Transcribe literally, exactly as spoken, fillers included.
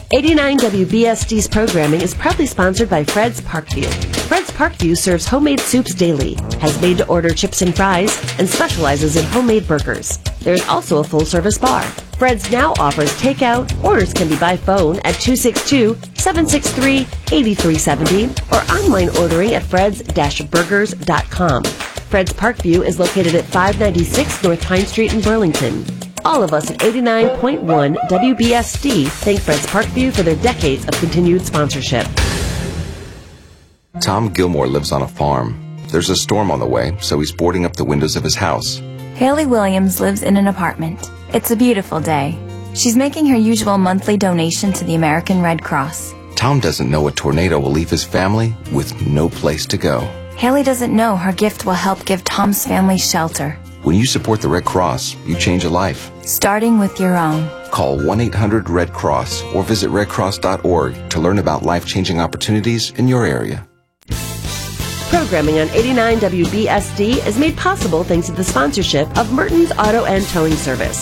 eighty-nine W B S D's programming is proudly sponsored by Fred's Parkview. Fred's Parkview serves homemade soups daily, has made-to-order chips and fries, and specializes in homemade burgers. There's also a full-service bar. Fred's now offers takeout. Orders can be by phone at two six two, seven six three, eight three seven zero or online ordering at freds dash burgers dot com. Fred's Parkview is located at five ninety-six North Pine Street in Burlington. All of us at eighty-nine point one W B S D thank Fred's Parkview for their decades of continued sponsorship. Tom Gilmore lives on a farm. There's a storm on the way, so he's boarding up the windows of his house. Haley Williams lives in an apartment. It's a beautiful day. She's making her usual monthly donation to the American Red Cross. Tom doesn't know a tornado will leave his family with no place to go. Haley doesn't know her gift will help give Tom's family shelter. When you support the Red Cross, you change a life. Starting with your own. Call one eight hundred red cross or visit red cross dot org to learn about life-changing opportunities in your area. Programming on eighty-nine W B S D is made possible thanks to the sponsorship of Merton's Auto and Towing Service.